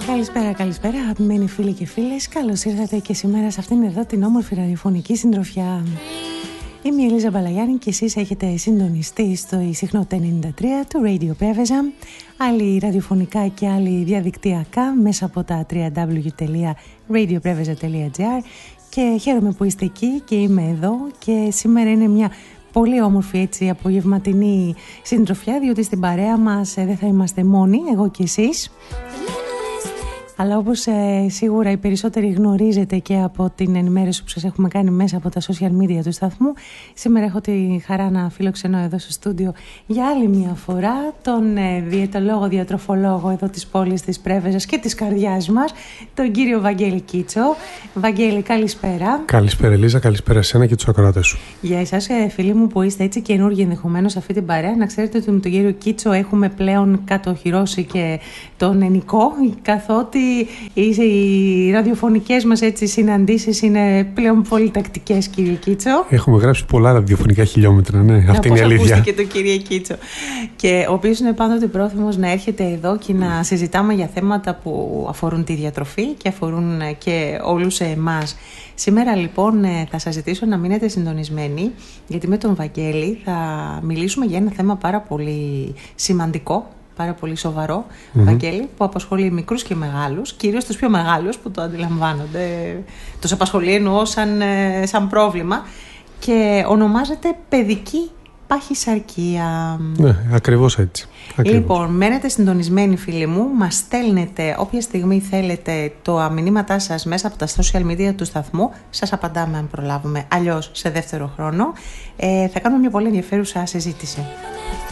Καλησπέρα αγαπημένοι φίλοι και φίλες. Καλώς ήρθατε και σήμερα σε αυτήν εδώ την όμορφη ραδιοφωνική συντροφιά. Είμαι η Ελίζα Μπαλαγιάννη και εσείς έχετε συντονιστεί στο συχνότητα 93 του Radio Preveza, άλλοι ραδιοφωνικά και άλλοι διαδικτυακά μέσα από τα www.radiopreveza.gr, και χαίρομαι που είστε εκεί και είμαι εδώ, και σήμερα είναι μια πολύ όμορφη έτσι απογευματινή συντροφιά, διότι στην παρέα μας δεν θα είμαστε μόνοι, εγώ και εσείς. Αλλά όπως σίγουρα οι περισσότεροι γνωρίζετε και από την ενημέρωση που σας έχουμε κάνει μέσα από τα social media του σταθμού, σήμερα έχω τη χαρά να φιλοξενώ εδώ στο στούντιο για άλλη μια φορά τον διαιτολόγο, διατροφολόγο εδώ της πόλης της Πρέβεζας και της καρδιάς μας, τον κύριο Βαγγέλη Κίτσο. Βαγγέλη, καλησπέρα. Καλησπέρα Ελίζα, καλησπέρα εσένα και τους ακροατές σου. Για εσάς φίλοι μου που είστε έτσι καινούργιοι ενδεχομένως σε αυτή την παρέα, να ξέρετε ότι με τον κύριο Κίτσο έχουμε πλέον κατοχυρώσει και τον ενικό, καθότι οι ραδιοφωνικές μας έτσι συναντήσεις είναι πλέον πολύ τακτικές, κύριε Κίτσο. Έχουμε γράψει πολλά ραδιοφωνικά χιλιόμετρα, ναι, αυτή είναι η αλήθεια. Και το κύριε Κίτσο. Και ο οποίος είναι πάντοτε πρόθυμος να έρχεται εδώ και να συζητάμε για θέματα που αφορούν τη διατροφή και αφορούν και όλους εμάς. Σήμερα λοιπόν θα σας ζητήσω να μείνετε συντονισμένοι, γιατί με τον Βαγγέλη θα μιλήσουμε για ένα θέμα πάρα πολύ σημαντικό, πάρα πολύ σοβαρό, Βαγγέλη, που απασχολεί μικρούς και μεγάλους, κυρίως τους πιο μεγάλους που το αντιλαμβάνονται, τους απασχολεί εννοώ σαν πρόβλημα, και ονομάζεται παιδική παχυσαρκία. Ναι, ακριβώς έτσι. Λοιπόν, μένετε συντονισμένοι φίλοι μου, μας στέλνετε όποια στιγμή θέλετε το μηνύματά σας μέσα από τα social media του σταθμού, σας απαντάμε αν προλάβουμε, αλλιώς σε δεύτερο χρόνο. Θα κάνουμε μια πολύ ενδιαφέρουσα συζήτηση.